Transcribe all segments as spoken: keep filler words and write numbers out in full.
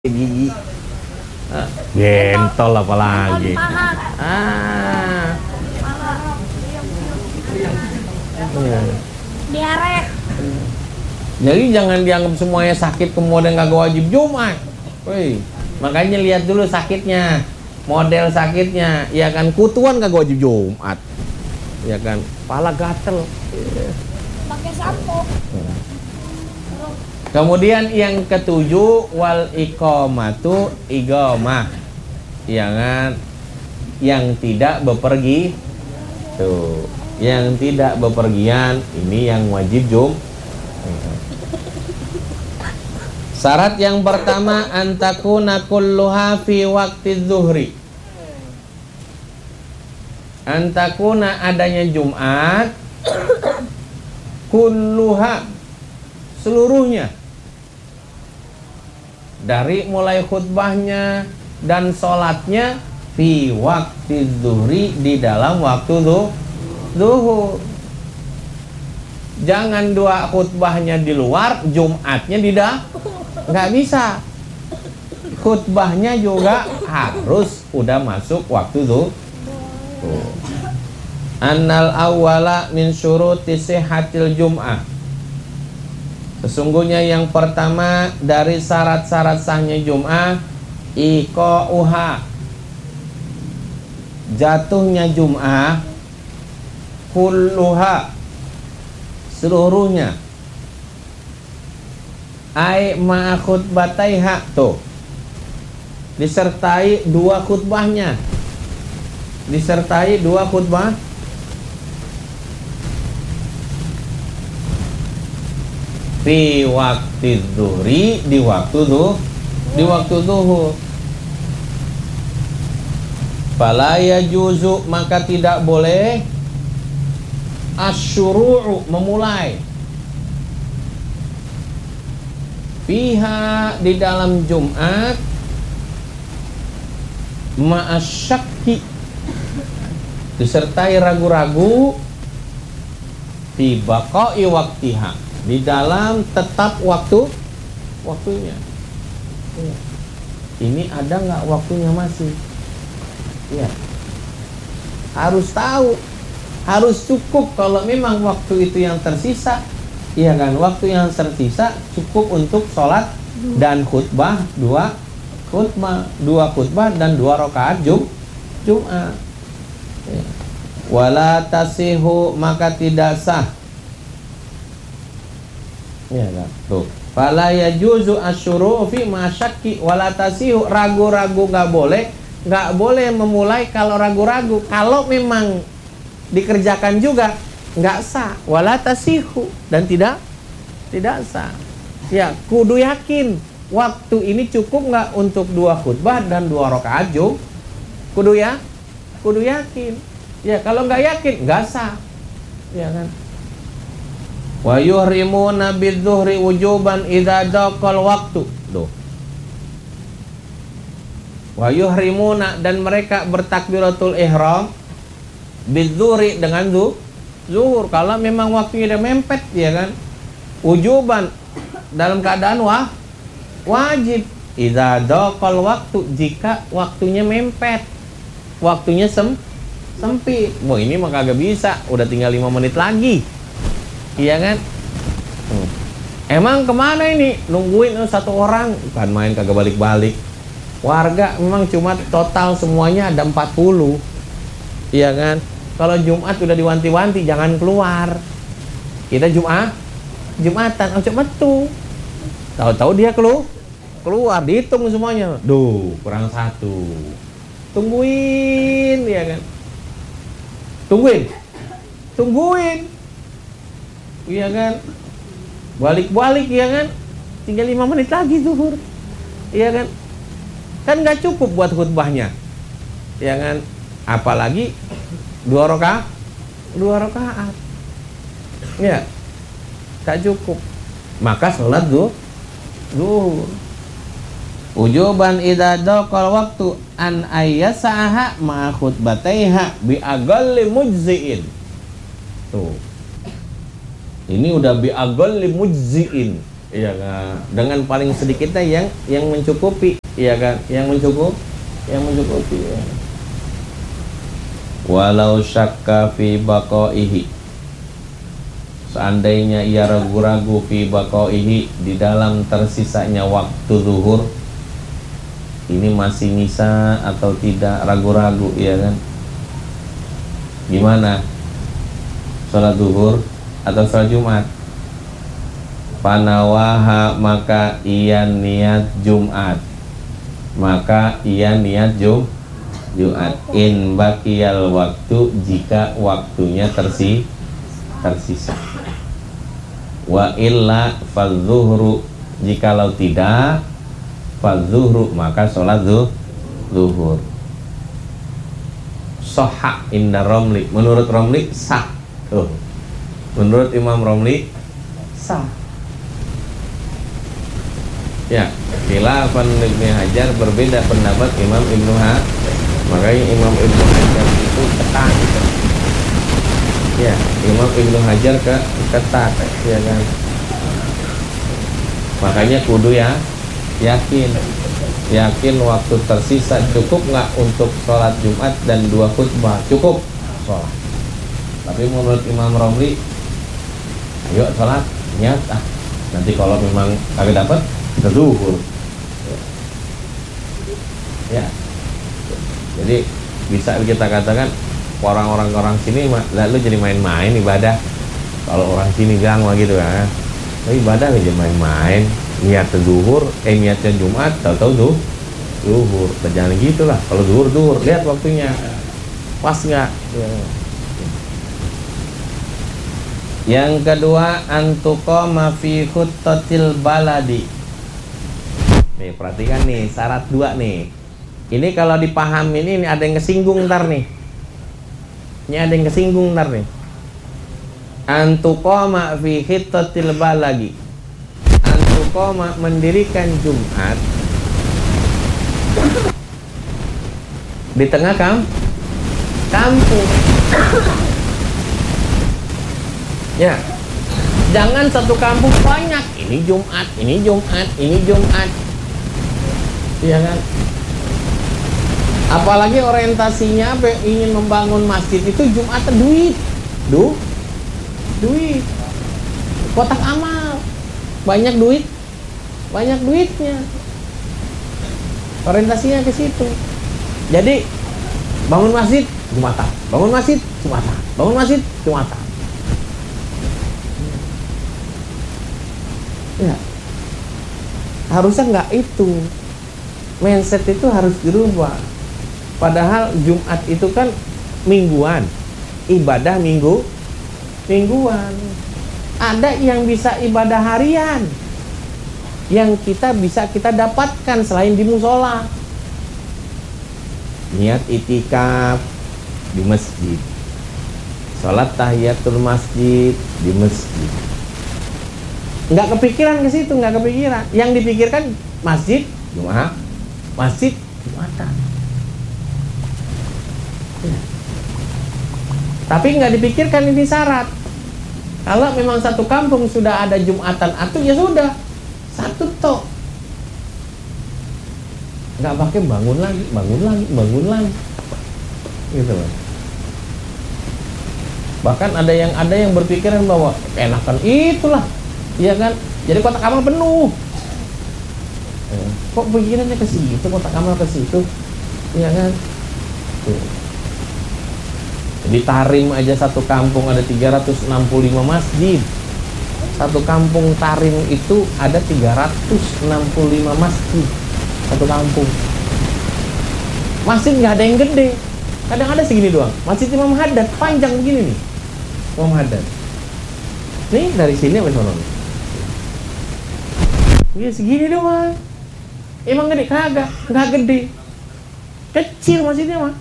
Gigi ah, gentol apalagi ah diare. Jadi jangan dianggap semuanya sakit kemudian kagak wajib Jumat. Woi, makanya lihat dulu sakitnya, model sakitnya, ya kan, kutuan kagak wajib Jumat, ya kan, kepala gatel Pakai sampo. Kemudian yang ketujuh, wal iqamatu iqamah, yang yang tidak bepergi, tuh, yang tidak bepergian, ini yang wajib Jum. Syarat yang pertama, antakuna kulluha fi waqti zuhri, antakuna adanya Jumat, kulluha seluruhnya, dari mulai khutbahnya dan sholatnya, fi waktu zuhri, di dalam waktu zuhur. Jangan dua khutbahnya di luar, Jumatnya di dalam, nggak bisa. Khutbahnya juga harus udah masuk waktu zuhur. Annal awwala min syuruti sihhatil jum'ah, sesungguhnya yang pertama dari syarat-syarat sahnya Jum'ah, iqa'uha, jatuhnya Jum'ah, kulluha, seluruhnya, ai ma'a khutbataiha, tuh, disertai dua khutbahnya, disertai dua khutbah, fi waktu zuhri, di waktu zuhur, di waktu zuhur. Fala yajuzu, maka tidak boleh, asyuru'u, memulai, fiha, di dalam Jumat, ma'asyakki, disertai ragu-ragu, fi baqa'i waktiha, di dalam tetap waktu waktunya. Ini ada nggak waktunya masih? Ya, harus tahu, harus cukup. Kalau memang waktu itu yang tersisa, iya kan, waktu yang tersisa cukup untuk sholat dan khutbah, dua khutbah, dua khutbah dan dua rakaat jum Jumat. Ya. Wala tasihu, maka tidak sah. Ya kan, tuh. Fala yajuzu asyuru fi masyakki wala tasihu, ragu-ragu nggak boleh, nggak boleh memulai kalau ragu-ragu. Kalau memang dikerjakan juga nggak sah, wala tasihu, dan tidak tidak sah. Ya, kudu yakin waktu ini cukup nggak untuk dua khutbah dan dua rakaat jum. Kudu ya, kudu yakin. Ya, kalau nggak yakin nggak sah. Ya kan. Wa yuhrimuna bidzuhri wujuban idza daqal waktu. Duh. Wa yuhrimuna, dan mereka bertakbiratul ihram bidzuhri, dengan zu, zuhur, kalau memang waktunya udah mempet, ya kan. Wujuban, dalam keadaan wah, wajib, idza daqal waktu, jika waktunya mempet, waktunya sem, sempit. Wah, ini mah kagak bisa, udah tinggal lima menit lagi. Iya kan? Hmm. Emang kemana ini? Nungguin oh, satu orang, bukan main, kagak balik-balik. Warga memang cuma total semuanya ada empat puluh. Iya kan? Kalau Jumat udah diwanti-wanti jangan keluar. Kita Jumat, Jumatan, oh cepet tuh. Tahu-tahu dia keluar, keluar, dihitung semuanya. Duh, kurang satu. Tungguin, ya kan? Tungguin, tungguin. Iya kan, balik-balik, ya kan, tinggal lima menit lagi zuhur, iya kan, kan nggak cukup buat khutbahnya, ya kan, apalagi dua rakaat, dua rakaat, ya, tak cukup, maka sholat zuhur, zuhur, ujuban idza daqal waktu an ayyasaha ma khutbataiha bi aqalli mujziin, tuh. Ini udah bi aqalli mujziin, Iya kan, dengan paling sedikitnya yang yang mencukupi, iya kan, yang mencukup, yang mencukupi. Ya. Walau syakka fi baqaihi, seandainya ia ragu-ragu fi baqaihi, di dalam tersisanya waktu zuhur, ini masih nyisa atau tidak, ragu-ragu, iya kan? Gimana? Sholat zuhur atau sholat Jumat? Panawaha, maka ia niat Jumat, maka ia niat Jum Jumat. In bakiyal waktu, jika waktunya tersi tersisa. Wa illa fadzuhru, jikalau tidak fadzuhru, maka sholat zuhur. Soha inda Romli, menurut Romli sah. Tuh. Menurut Imam Romli sah. Ya, khilafan Ibnu Hajar, berbeda pendapat Imam Ibnu Hajar. Makanya Imam Ibnu Hajar itu ketat. Ya, Imam Ibnu Hajar ke ketat, ya kan. Makanya kudu ya yakin, yakin waktu tersisa cukup nggak untuk sholat Jumat dan dua khutbah, cukup sholat. Tapi menurut Imam Romli, ayo sholat, niat ah. Nanti kalau memang kagak dapat, kita zuhur. Ya. Jadi bisa kita katakan orang-orang orang sini lalu jadi main-main ibadah. Kalau orang sini bilang mah gitu kan. Oh, ibadah aja main-main. Niat zuhur, eh niatnya Jumat, tahu-tahu tuh zuhur. Jangan gitulah. Kalau zuhur zuhur, lihat waktunya. Pas enggak? Ya. Yang kedua, antuqama fi khuttatil baladi. Nih, perhatikan nih, syarat dua nih. Ini kalau dipahami ini, ini ada yang kesinggung ntar nih. Ini ada yang kesinggung ntar nih. Antuqama fi khuttatil baladi. Antuqama, mendirikan Jumat di tengah kam kampung. Ya, jangan satu kampung banyak. Ini Jumat, ini Jumat, ini Jumat. Iya kan? Apalagi orientasinya ingin membangun masjid itu Jumat duit, duh, duit, kotak amal, banyak duit, banyak duitnya. Orientasinya ke situ. Jadi bangun masjid Jumatan, bangun masjid Jumatan, bangun masjid Jumatan. Ya, harusnya nggak itu. Mindset itu harus dirubah. Padahal Jumat itu kan mingguan, ibadah minggu, mingguan. Ada yang bisa ibadah harian, yang kita bisa kita dapatkan selain di musola. Niat itikaf di masjid, sholat tahiyatul masjid di masjid. Nggak kepikiran ke situ, nggak kepikiran. Yang dipikirkan masjid Jumat, masjid Jumatan. Ya. Tapi nggak dipikirkan ini syarat. Kalau memang satu kampung sudah ada Jumatan atau ya sudah satu tok. Nggak pakai bangun lagi, bangun lagi, bangun lagi. Gitu loh. Bahkan ada yang ada yang berpikiran bahwa enakan itulah. Iya kan? Jadi kotak amal penuh. Eh, kok pikirannya ke situ, kotak amal ke situ? Iya kan? Tuh. Di Tarim aja satu kampung ada tiga ratus enam puluh lima masjid. Satu kampung Tarim itu ada tiga ratus enam puluh lima masjid. Satu kampung. Masjid nggak ada yang gede. Kadang ada segini doang. Masjid Imam Haddad panjang begini nih. Imam Haddad. Nih dari sini sampai sono. Ya segini doang. Emang gede? Kagak, nggak gede. Kecil masjidnya mah.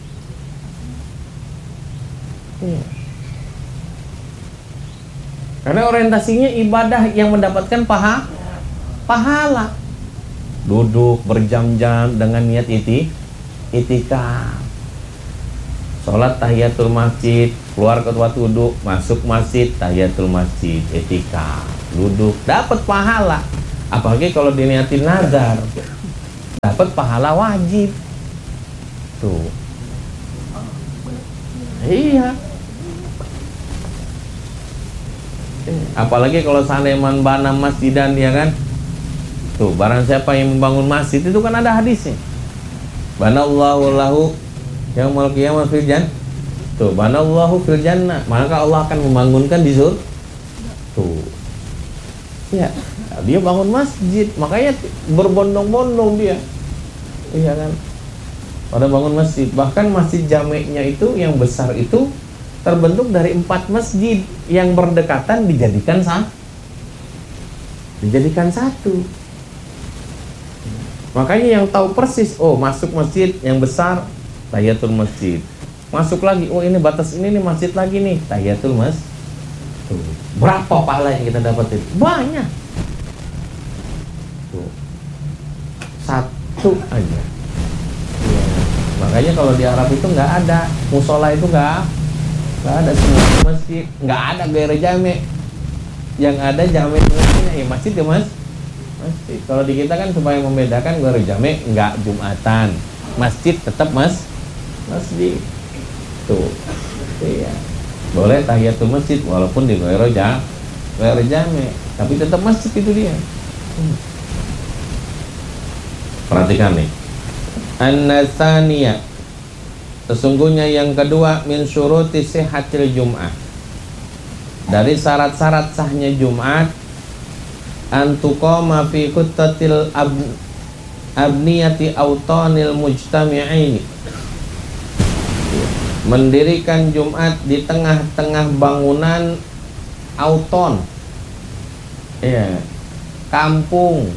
Ya. Karena orientasinya ibadah yang mendapatkan paha, pahala. Duduk berjam-jam dengan niat iti, itikaf. Sholat tahiyatul masjid, keluar ke tempat duduk, masuk masjid, tahiyatul masjid, itikaf. duduk, dapat pahala. Apalagi kalau diniatin nazar, dapat pahala wajib. Tuh. Iya. Apalagi kalau seandainya man bana masjidan, ya kan? Tuh, barang siapa yang membangun masjid itu kan ada hadisnya. Banallahu lahu yaumul qiyamah fil jannah. Tuh, banallahu fil jannah, maka Allah akan membangunkan di surga. Tuh. Ya, dia bangun masjid, makanya berbondong-bondong dia. Iya kan? Pada bangun masjid, bahkan masjid jameknya itu yang besar itu terbentuk dari empat masjid yang berdekatan dijadikan sah, dijadikan satu. Makanya yang tahu persis, oh masuk masjid yang besar, tahiyatul masjid. Masuk lagi, oh ini batas ini nih masjid lagi nih, tahiyatul masjid. Tuh. Berapa pahala yang kita dapetin? Banyak. Tuh. Satu aja. Ya. Makanya kalau di Arab itu nggak ada musola, itu nggak nggak ada semua masjid, nggak ada gairah jame. Yang ada jame masjidnya, ya masjid ya mas. Masjid. Kalau di kita kan supaya membedakan gairah jame nggak jumatan, masjid tetap mas masjid. Tuh. Iya. Boleh tahiyatul masjid walaupun di gairah jam, gairah jame, tapi tetap masjid itu dia. Hmm. Perhatikan nih. An-natsaniyah, sesungguhnya yang kedua, min syuruti sihhatil jum'ah, dari syarat-syarat sahnya Jumat, antuqama fi kuttatil ab, abniyati autanil mujtami'aini, mendirikan Jumat di tengah-tengah bangunan auton, ya, kampung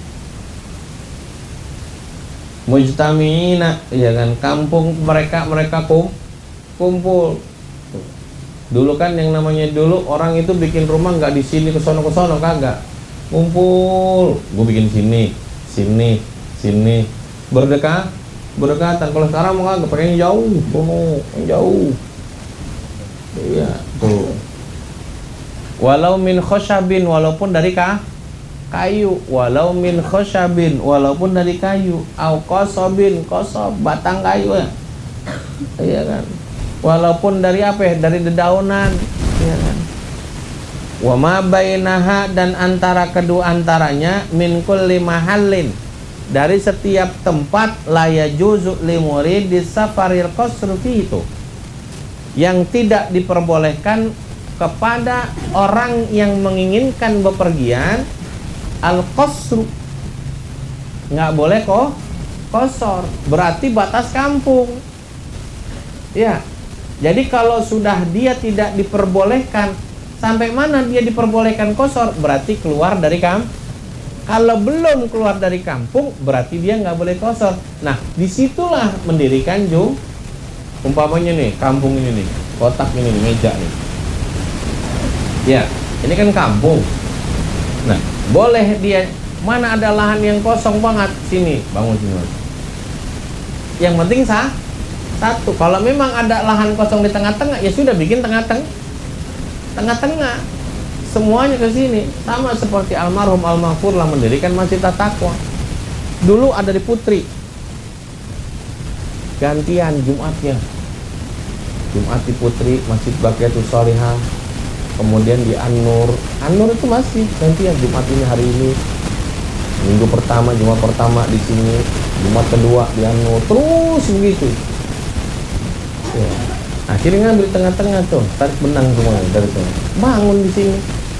mujtami'ina, ya kan, kampung mereka mereka kum, kumpul. Dulu kan yang namanya dulu orang itu bikin rumah nggak di sini ke sono ke sono, kagak, kumpul. Gue bikin sini, sini, sini, berdekat, berdekatan. Kalau sekarang mau kagak, pakai yang jauh, sono, yang jauh. Iya, tuh. Walau min khoshabin, walaupun dari kah? kayu, walau min khoshabin, walaupun dari kayu, au kosobin, kosob, batang kayu ya, iya kan, walaupun dari apa ya, dari dedaunan, iya kan. Wa ma bainaha, dan antara kedua antaranya, min kulli mahallin, dari setiap tempat, la yajuzu li muridis safaril qasru fi, itu yang tidak diperbolehkan kepada orang yang menginginkan bepergian al-qasru, nggak boleh kok kosor, berarti batas kampung ya. Jadi kalau sudah dia tidak diperbolehkan, sampai mana dia diperbolehkan kosor, berarti keluar dari kampung. Kalau belum keluar dari kampung, berarti dia nggak boleh kosor. Nah, disitulah mendirikan jum, umpamanya nih kampung ini nih, kotak ini nih, meja nih ya, ini kan kampung. Nah, boleh dia, mana ada lahan yang kosong banget, sini bangun sini. Yang penting sah satu. Kalau memang ada lahan kosong di tengah-tengah, ya sudah bikin tengah-tengah, tengah-tengah, semuanya ke sini. Sama seperti almarhum Al-Maghfur lah mendirikan Masjid At-Taqwa. Dulu ada di Putri, gantian Jumatnya, Jumat di Putri, Masjid Baqiyatus Sholihah. Kemudian di An-Nur, An-Nur itu masih gantian, Jumat ini hari ini, minggu pertama, Jumat pertama di sini, Jumat kedua di An-Nur, terus begitu. Ya. Akhirnya ngambil tengah-tengah tuh, tarik benang semua dari sana, bangun di sini.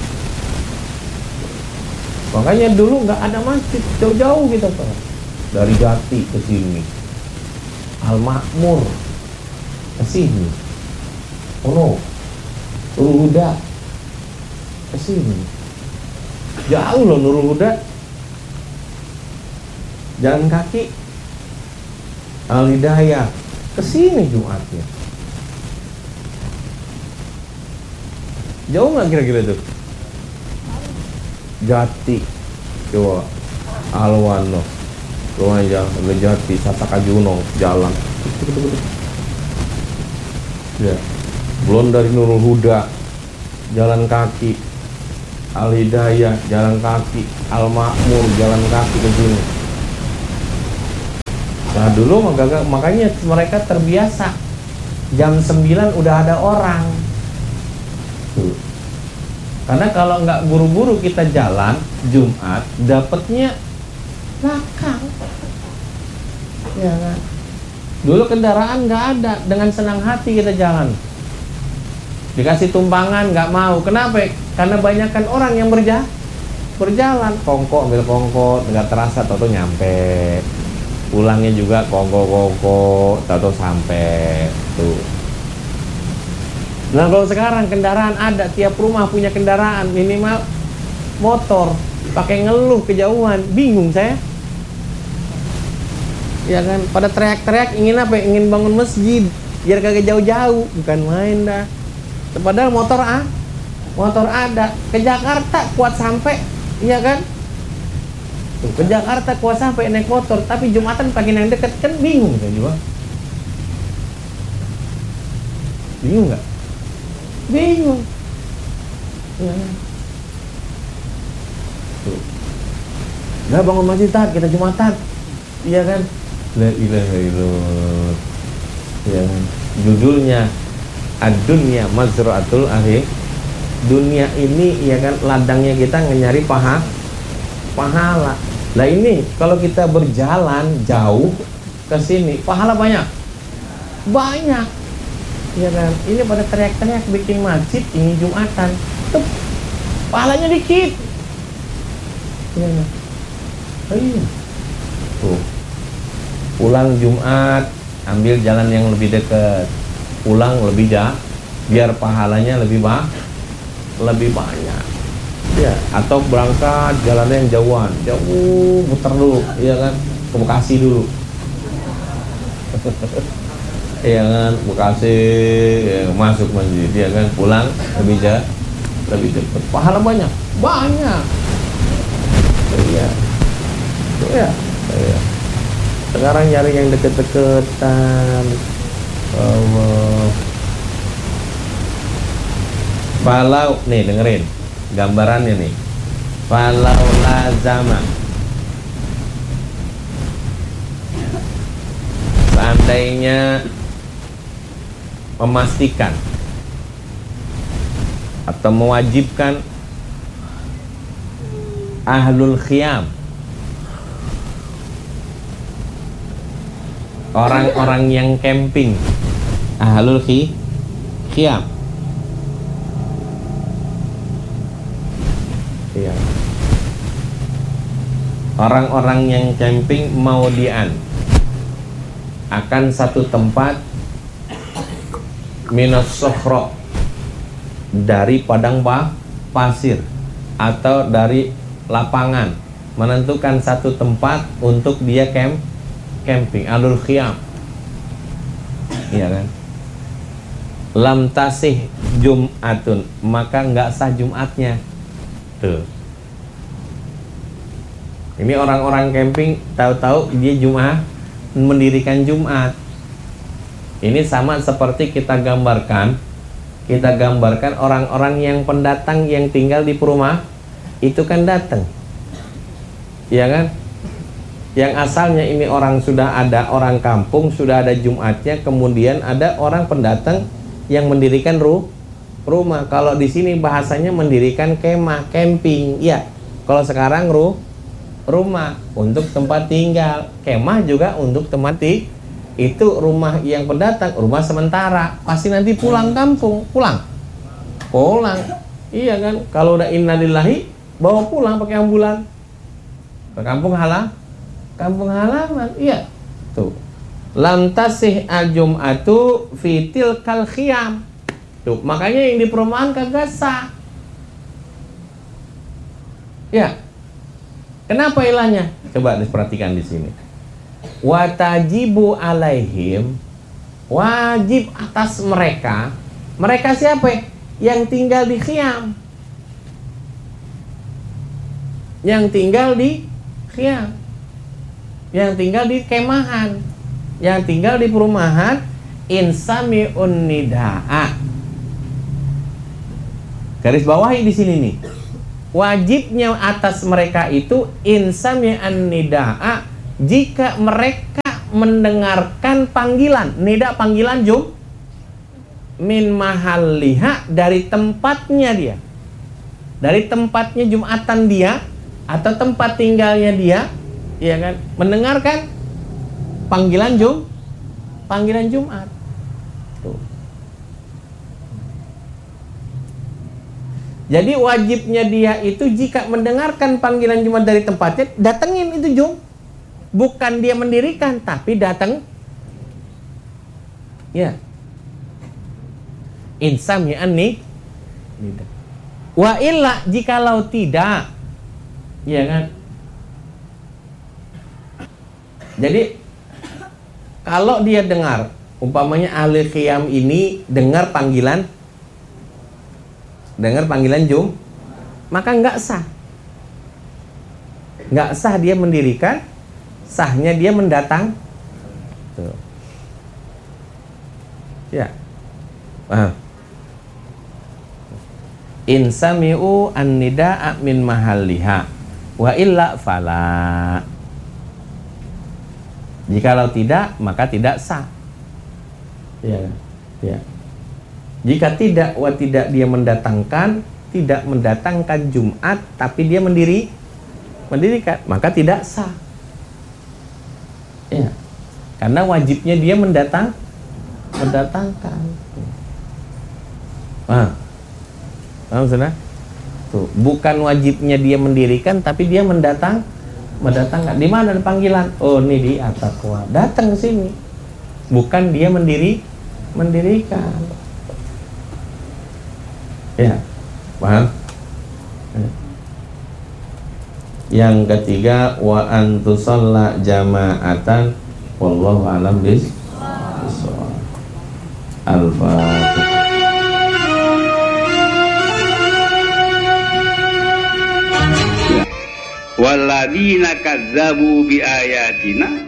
Makanya dulu nggak ada masjid, jauh-jauh gitu Pak, dari Jati ke sini, Al-Makmur ke sini, oh no, Nurul Huda ke sini. Jauh loh Nurul Huda. Jalan kaki Al-Hidayah ke sini Jumatnya. Jauh nggak kira-kira tuh? Jati, coba Alwano, coba aja Jati, Sataka Juno, jalan. Ya. Belum dari Nurul Huda, jalan kaki Al-Hidayah jalan kaki, Al-Makmur jalan kaki ke sini. Nah dulu makanya mereka terbiasa jam sembilan udah ada orang. Tuh. Karena kalau nggak buru-buru kita jalan Jumat, dapatnya belakang. Ya kan? Dulu kendaraan nggak ada, dengan senang hati kita jalan. Dikasih tumpangan nggak mau. Kenapa? Karena banyakkan orang yang berja berjalan. Kongko ambil kongko, nggak terasa tahu nyampe. Pulangnya juga kongko-kongko, tahu sampai tuh. Nah kalau sekarang kendaraan ada, tiap rumah punya kendaraan, minimal motor, pakai ngeluh kejauhan, bingung saya. Ya kan, pada teriak-teriak ingin apa? Ingin bangun masjid, biar kagak jauh-jauh, bukan main dah. Padahal motor ah, motor ada. Ke Jakarta kuat sampai, iya kan? Tuh, ke Jakarta kuat sampai naik motor, tapi Jumatan pagi yang deket kan bingung kan juga. Bingung nggak? Bingung. Ya. Tuh. Nggak bangun masjid tat, kita Jumatan, iya kan? La ilaha illallah. Ya kan? Judulnya ad-dunya mazra'atul akhir. Dunia ini ya kan ladangnya kita nyari paha pahala. Lah ini kalau kita berjalan jauh ke sini pahala banyak. Banyak. Ya kan? Ini pada teriak-teriak bikin masjid ini Jumatan. Tuh pahalanya dikit. Ya kan? Oh, iya. Tuh. Pulang Jumat ambil jalan yang lebih dekat. Pulang lebih jauh biar pahalanya lebih banyak, lebih banyak. Ya, atau berangkat jalannya yang jauhan, jauh muter dulu, iya kan, ke Bekasi dulu. Iya kan, Bekasi ya, masuk masjid, iya kan, pulang lebih jauh, lebih cepat. Pahala banyak, banyak. Iya, iya, iya. Sekarang nyari yang deket-deketan. Allah. Falau nih dengerin gambarannya nih. Falau lazama, seandainya memastikan atau mewajibkan ahlul khiyam, orang-orang yang camping, ahlul khiyam. Ya. Orang-orang yang camping maudian akan satu tempat minas sokhro, dari padang pasir atau dari lapangan, menentukan satu tempat untuk dia camp camping, alul khiyam. Iya kan? Lam tasih Jum'atun, maka nggak sah Jumatnya. Tuh. Ini orang-orang camping tahu-tahu dia Jumat mendirikan Jumat. Ini sama seperti kita gambarkan, kita gambarkan orang-orang yang pendatang yang tinggal di perumahan itu kan datang, ya kan? Yang asalnya ini orang sudah ada, orang kampung sudah ada Jumatnya, kemudian ada orang pendatang yang mendirikan ru rumah. Kalau di sini bahasanya mendirikan kemah, camping, ya. Kalau sekarang ru rumah untuk tempat tinggal, kemah juga untuk tempat tinggal. Itu rumah yang pendatang, rumah sementara. Pasti nanti pulang kampung, pulang, pulang. Iya kan? Kalau udah innalillahi, bawa pulang pakai ambulan ke kampung halam, kampung halaman. Iya, tuh. Lam tasih al-jum'atu fitil kal khiyam. Tuh, makanya yang di perumahan kagak sah. Ya. Kenapa ilahnya? Coba diperhatikan di sini. Watajibu alaihim, wajib atas mereka. Mereka siapa? Yang tinggal di khiyam. Yang tinggal di khiyam. Yang tinggal di kemahan. Yang tinggal di perumahan, insami'un nida'a. Garis bawahi di sini nih. wajibnya atas mereka itu insami'an nida'a, jika mereka mendengarkan panggilan. Nida panggilan jum min mahalliha, dari tempatnya dia, dari tempatnya jumatan dia atau tempat tinggalnya dia, ya kan, mendengarkan panggilan jum panggilan Jumat. Tuh. Jadi wajibnya dia itu jika mendengarkan panggilan Jumat dari tempatnya, datengin itu jum. Bukan dia mendirikan, tapi datang. Ya. Insami'an nih. Wa illa, jikalau tidak, ya kan. Jadi kalau dia dengar, umpamanya ahli qiyam ini dengar panggilan, dengar panggilan jum, maka enggak sah. Enggak sah dia mendirikan, sahnya dia mendatang. Tuh. Ya. Paham? Insami'u an-nida'a min mahalliha wa illa fala. Jikalau tidak, maka tidak sah. Ya, ya. Jika tidak, wa tidak dia mendatangkan, tidak mendatangkan Jumat, tapi dia mendiri, mendirikan, maka tidak sah. Ya. Karena wajibnya dia mendatang, mendatangkan. Ah, paham sudah? Tuh, bukan wajibnya dia mendirikan, tapi dia mendatang. Mendatangkan. Di mana panggilan? Oh, ini di At-Taqwa. Datang ke sini. Bukan dia mendiri mendirikan. Ya. Paham? Ya. Yang ketiga, wa antusalla jama'atan wallahu a'lam bis-shawab. Al-Fatihah. Walladzina kadzabu bi ayatina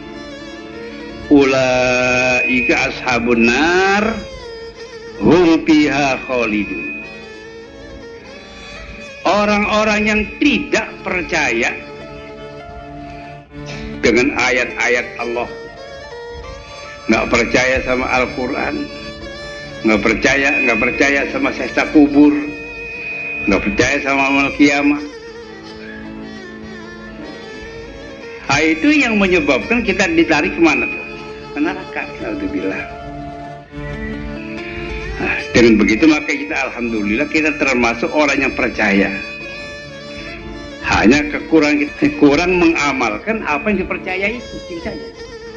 ulaika ashabun nar hum fiha khalidun. Orang-orang yang tidak percaya dengan ayat-ayat Allah, nggak percaya sama Al-Quran, nggak percaya nggak percaya sama siksa kubur, nggak percaya sama amal kiamat. Nah, itu yang menyebabkan kita ditarik kemana tuh? Ke neraka. Alhamdulillah. Nah, dengan begitu maka kita alhamdulillah kita termasuk orang yang percaya. Hanya kekurangan kita kurang mengamalkan apa yang dipercayai itu saja.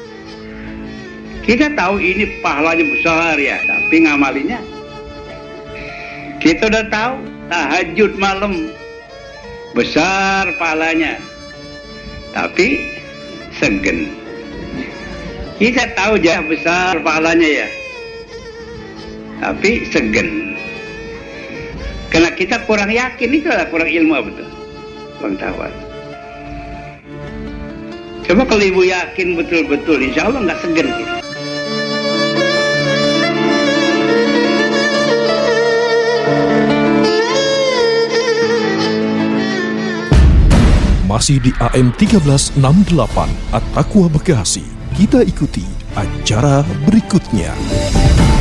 Kita tahu ini pahalanya besar ya, tapi ngamalinya. Kita udah tahu tahajud malam besar pahalanya, tapi segen. Kita tahu jah besar pahalanya ya, tapi segen. Karena kita kurang yakin, itu adalah kurang ilmu betul, pengetahuan. Coba kalau ibu yakin betul-betul, insya Allah nggak segen kita. Masih di A M tiga belas enam puluh delapan At-Taqwa Bekasi. Kita ikuti acara berikutnya.